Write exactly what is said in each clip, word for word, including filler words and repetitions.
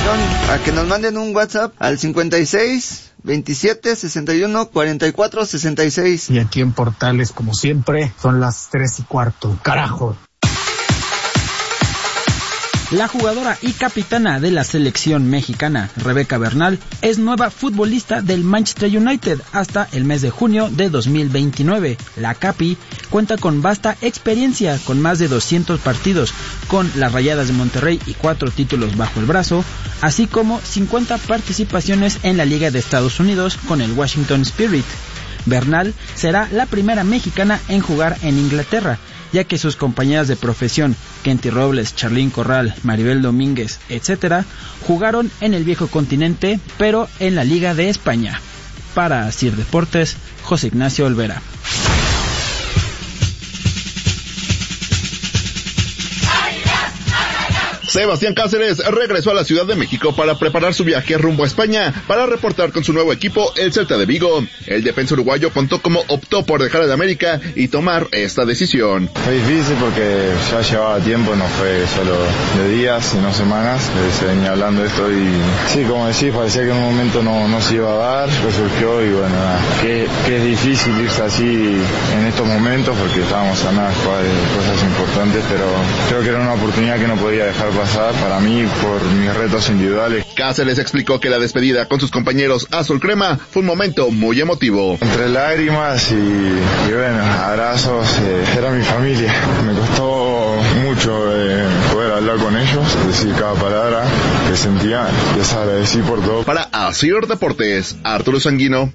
invitación a que nos manden un WhatsApp al cincuenta y seis, veintisiete, sesenta y uno, cuarenta y cuatro, sesenta y seis. Y aquí en Portales, como siempre, son las tres y cuarto. ¡Carajo! La jugadora y capitana de la selección mexicana, Rebeca Bernal, es nueva futbolista del Manchester United hasta el mes de junio de dos mil veintinueve. La Capi cuenta con vasta experiencia, con más de doscientos partidos con las Rayadas de Monterrey y cuatro títulos bajo el brazo, así como cincuenta participaciones en la Liga de Estados Unidos con el Washington Spirit. Bernal será la primera mexicana en jugar en Inglaterra, ya que sus compañeras de profesión, Kenty Robles, Charlín Corral, Maribel Domínguez, etcétera, jugaron en el viejo continente, pero en la Liga de España. Para Asir Deportes, José Ignacio Olvera. Sebastián Cáceres regresó a la Ciudad de México para preparar su viaje rumbo a España para reportar con su nuevo equipo, el Celta de Vigo. El defensa uruguayo contó cómo optó por dejar el América y tomar esta decisión. Fue difícil porque ya llevaba tiempo, no fue solo de días, sino semanas, se venía hablando de esto y sí, como decís, parecía que en un momento no, no se iba a dar, pues surgió y bueno, nada, que, que es difícil irse así en estos momentos porque estábamos a nada de cosas importantes, pero creo que era una oportunidad que no podía dejar pasar para mí por mis retos individuales. Cáceres explicó que la despedida con sus compañeros Azul Crema fue un momento muy emotivo. Entre lágrimas y, y bueno, abrazos, eh, era mi familia. Me costó mucho eh, poder hablar con ellos, decir cada palabra que sentía, les agradecí por todo. Para Asir Deportes, Arturo Sanguino.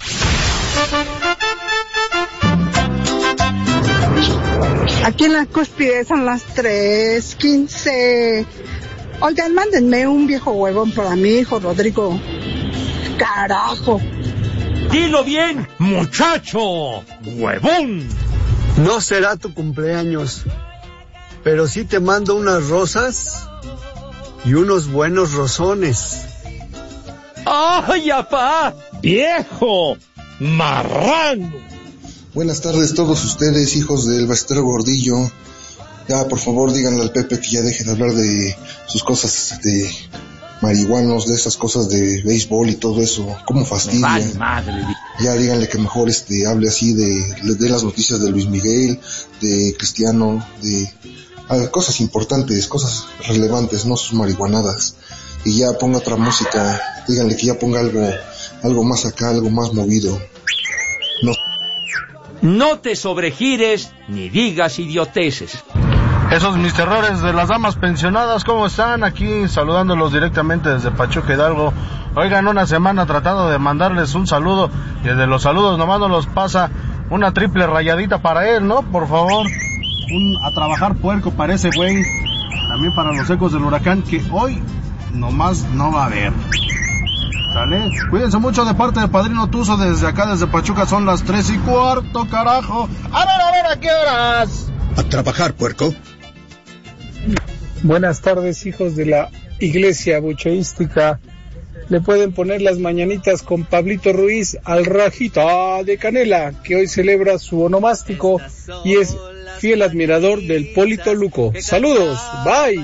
Aquí en la Cúspide son las tres quince. Oigan, mándenme un viejo huevón para mi hijo Rodrigo. ¡Carajo! ¡Dilo bien, muchacho! ¡Huevón! No será tu cumpleaños, pero sí te mando unas rosas y unos buenos rosones. ¡Ay, apá! ¡Viejo! ¡Marrano! Buenas tardes todos ustedes, hijos del bastero gordillo. Ya, por favor, díganle al Pepe que ya deje de hablar de sus cosas de marihuanos, de esas cosas de béisbol y todo eso. ¿Cómo fastidia? Vale, madre. Ya díganle que mejor este hable así de, de las noticias de Luis Miguel, de Cristiano, de ah, cosas importantes, cosas relevantes, no sus marihuanadas. Y ya ponga otra música. Díganle que ya ponga algo, algo más acá, algo más movido. No. No te sobregires ni digas idioteces. Esos mis terrores de las damas pensionadas, ¿cómo están? Aquí saludándolos directamente desde Pachuca Hidalgo. Oigan, una semana tratando de mandarles un saludo y el de los saludos nomás no los pasa una triple rayadita para él, ¿no? Por favor. Un a trabajar puerco para ese güey. También para los ecos del huracán que hoy nomás no va a haber. ¿Sale? Cuídense mucho de parte de Padrino Tuzo desde acá, desde Pachuca. Son las tres y cuarto, carajo. A ver, a ver, ¿a qué horas? A trabajar, puerco. Buenas tardes, hijos de la iglesia bucheística. Le pueden poner las mañanitas con Pablito Ruiz al Rajita de Canela, que hoy celebra su onomástico y es fiel admirador del Polito Luco. Saludos, bye.